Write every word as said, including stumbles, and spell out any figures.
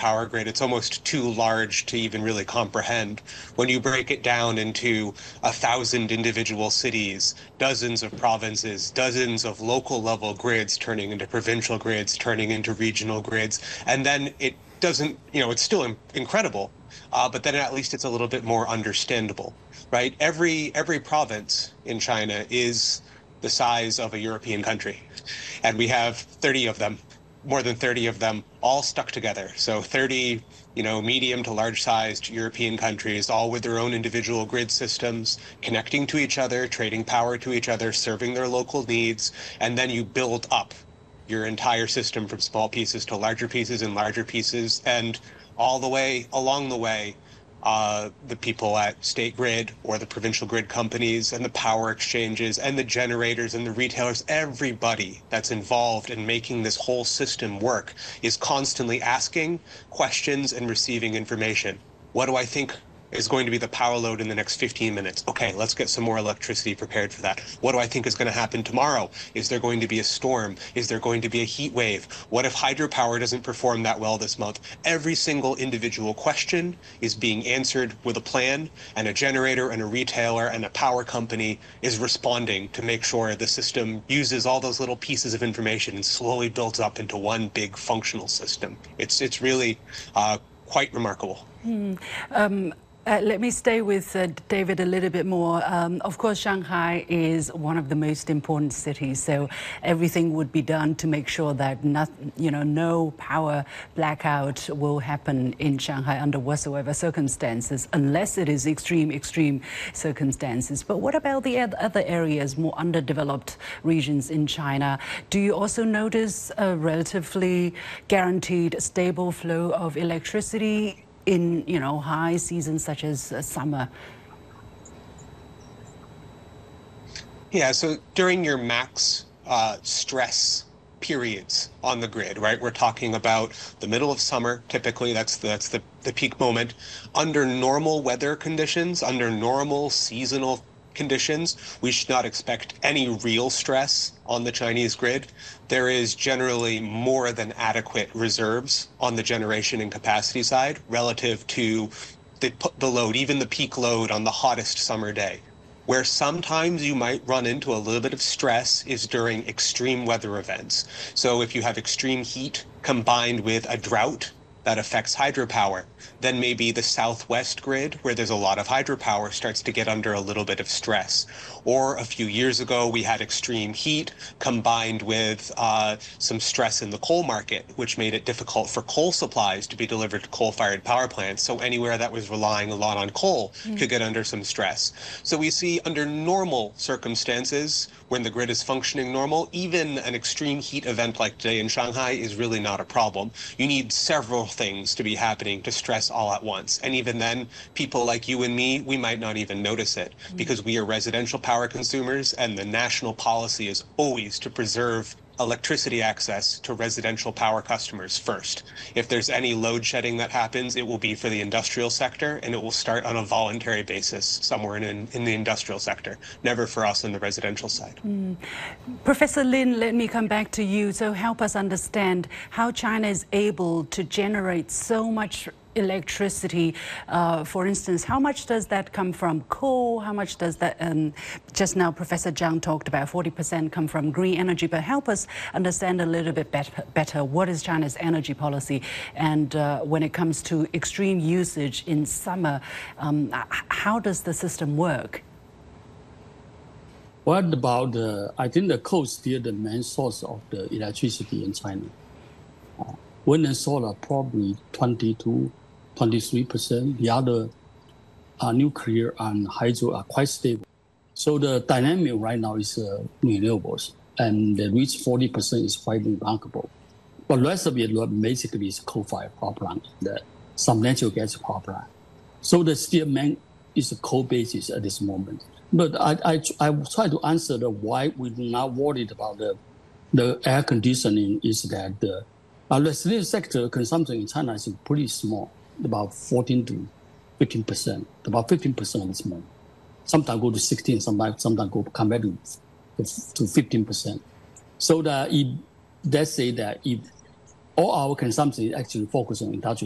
power grid, it's almost too large to even really comprehend. When you break it down into a thousand individual cities, dozens of provinces, dozens of local level grids turning into provincial grids, turning into regional grids, and then it doesn't, you know, it's still incredible, uh, but then at least it's a little bit more understandable, right? Every every province in China is the size of a European country, and we have thirty of them, more than thirty of them, all stuck together. So thirty, you know, medium to large-sized European countries, all with their own individual grid systems, connecting to each other, trading power to each other, serving their local needs, and then you build up your entire system from small pieces to larger pieces and larger pieces, and all the way along the way, uh, the people at State Grid or the provincial grid companies and the power exchanges and the generators and the retailers, everybody that's involved in making this whole system work is constantly asking questions and receiving information. What do I think is going to be the power load in the next fifteen minutes? Okay, let's get some more electricity prepared for that. What do I think is going to happen tomorrow? Is there going to be a storm? Is there going to be a heat wave? What if hydropower doesn't perform that well this month? Every single individual question is being answered with a plan, and a generator and a retailer and a power company is responding to make sure the system uses all those little pieces of information and slowly builds up into one big functional system. It's, it's really uh, quite remarkable. Hmm. Um, Uh, let me stay with uh, David a little bit more. Um, of course, Shanghai is one of the most important cities, so everything would be done to make sure that not, you know, no power blackout will happen in Shanghai under whatsoever circumstances, unless it is extreme, extreme circumstances. But what about the other areas, more underdeveloped regions in China? Do you also notice a relatively guaranteed stable flow of electricity in, you know, high seasons such as uh, summer? Yeah, so during your max uh, stress periods on the grid, right? We're talking about the middle of summer, typically, that's the, that's the, the peak moment. Under normal weather conditions, under normal seasonal conditions, we should not expect any real stress on the Chinese grid. There is generally more than adequate reserves on the generation and capacity side relative to the, the load, even the peak load on the hottest summer day. Where sometimes you might run into a little bit of stress is during extreme weather events. So if you have extreme heat combined with a drought that affects hydropower, then maybe the southwest grid, where there's a lot of hydropower, starts to get under a little bit of stress. Or a few years ago, we had extreme heat combined with uh, some stress in the coal market, which made it difficult for coal supplies to be delivered to coal-fired power plants. So anywhere that was relying a lot on coal mm. could get under some stress. So we see under normal circumstances, when the grid is functioning normal, even an extreme heat event like today in Shanghai is really not a problem. You need several things to be happening to stress all at once. And even then, people like you and me, we might not even notice it because we are residential power consumers, and the national policy is always to preserve electricity access to residential power customers first. If there's any load shedding that happens, it will be for the industrial sector, and it will start on a voluntary basis somewhere in, in the industrial sector, never for us on the residential side. Mm. Professor Lin, let me come back to you. So help us understand how China is able to generate so much electricity. Uh, for instance, how much does that come from coal? How much does that, um, just now Professor Zhang talked about forty percent come from green energy, but help us understand a little bit better, better what is China's energy policy, and uh, when it comes to extreme usage in summer, um, how does the system work? What about the, I think the coal is still the main source of the electricity in China. Uh, wind and solar probably twenty to twenty-three percent. The other uh, nuclear and hydro are quite stable. So the dynamic right now is uh, renewables, and the reach forty percent is quite remarkable. But the rest of it basically is coal-fired power plant, the, some natural gas power plant. So the still main is a coal basis at this moment. But I, I, I try to answer the why we're not worried about the, the air conditioning is that the uh, residential sector consumption in China is pretty small, about fourteen to fifteen percent, about fifteen percent is small. Sometimes go to sixteen, sometimes, sometimes go come back to, to fifteen percent. So that if, let's say that if all our consumption is actually focused on industrial